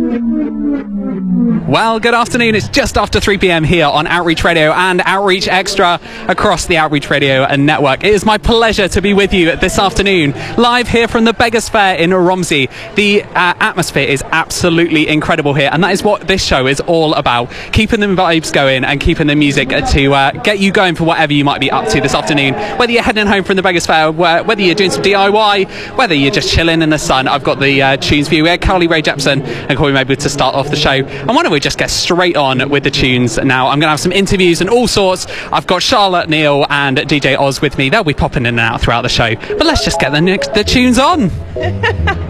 Well, good afternoon. It's just after 3 p.m. here on Outreach Radio and Outreach Extra across the Outreach Radio and network. It is my pleasure to be with you this afternoon, live here from the Beggars Fair in Romsey. The atmosphere is absolutely incredible here, and that is what this show is all about, keeping the vibes going and keeping the music to get you going for whatever you might be up to this afternoon. Whether you're heading home from the Beggars Fair, whether you're doing some DIY, whether you're just chilling in the sun, I've got the tunes for you. We had Carly Rae Jepsen and Corey Maybe to start off the show. And why don't we just get straight on with the tunes now? I'm going to have some interviews and all sorts. I've got Charlotte Neal and DJ Oz with me. They'll be popping in and out throughout the show. But let's just get the tunes on.